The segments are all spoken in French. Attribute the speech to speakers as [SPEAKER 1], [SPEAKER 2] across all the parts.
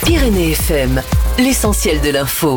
[SPEAKER 1] Pyrénées FM, l'essentiel de l'info.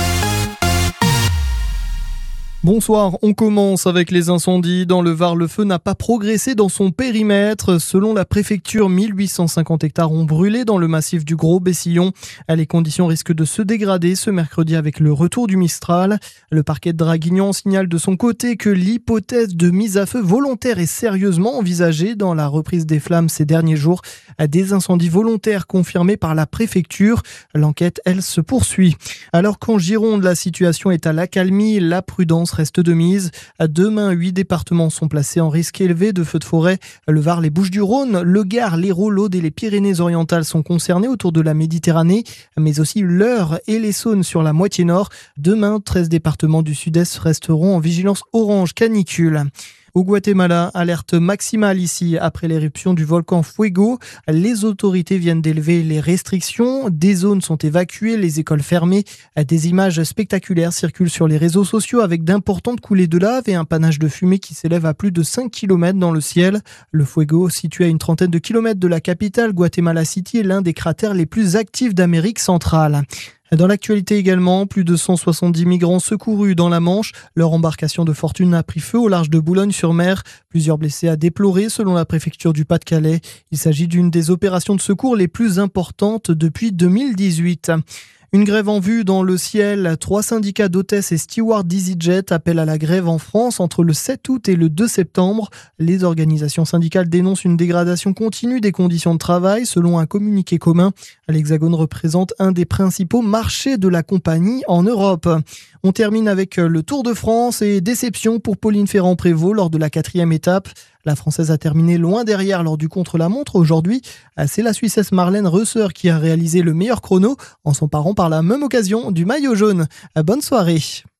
[SPEAKER 2] Bonsoir, on commence avec les incendies. Dans le Var, le feu n'a pas progressé dans son périmètre. Selon la préfecture, 1850 hectares ont brûlé dans le massif du Gros-Bessillon. Les conditions risquent de se dégrader ce mercredi avec le retour du Mistral. Le parquet de Draguignan signale de son côté que l'hypothèse de mise à feu volontaire est sérieusement envisagée dans la reprise des flammes ces derniers jours. Des incendies volontaires confirmés par la préfecture. L'enquête, elle, se poursuit. Alors qu'en Gironde, la situation est à l'accalmie, la prudence reste de mise. Demain, 8 départements sont placés en risque élevé de feux de forêt. Le Var, les Bouches-du-Rhône, le Gard, l'Hérault, l'Aude et les Pyrénées-Orientales sont concernés autour de la Méditerranée, mais aussi l'Eure et les Saunes sur la moitié nord. Demain, 13 départements du sud-est resteront en vigilance orange canicule. Au Guatemala, alerte maximale ici après l'éruption du volcan Fuego. Les autorités viennent d'élever les restrictions. Des zones sont évacuées, les écoles fermées. Des images spectaculaires circulent sur les réseaux sociaux avec d'importantes coulées de lave et un panache de fumée qui s'élève à plus de 5 km dans le ciel. Le Fuego, situé à une trentaine de kilomètres de la capitale, Guatemala City, est l'un des cratères les plus actifs d'Amérique centrale. Dans l'actualité également, plus de 170 migrants secourus dans la Manche. Leur embarcation de fortune a pris feu au large de Boulogne-sur-Mer. Plusieurs blessés à déplorer selon la préfecture du Pas-de-Calais. Il s'agit d'une des opérations de secours les plus importantes depuis 2018. Une grève en vue dans le ciel. 3 syndicats d'hôtesses et stewards d'EasyJet appellent à la grève en France entre le 7 août et le 2 septembre. Les organisations syndicales dénoncent une dégradation continue des conditions de travail selon un communiqué commun. L'Hexagone représente un des principaux marchés de la compagnie en Europe. On termine avec le Tour de France et déception pour Pauline Ferrand-Prévot lors de la 4e étape. La Française a terminé loin derrière lors du contre-la-montre aujourd'hui. C'est la Suissesse Marlène Reusser qui a réalisé le meilleur chrono en s'emparant par la même occasion du maillot jaune. Bonne soirée.